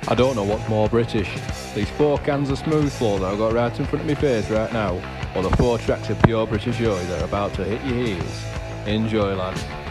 I don't know what's more British. These 4 cans of smooth flow that I've got right in front of my face right now, or the 4 tracks of pure British joy that are about to hit your ears. Enjoy, lads.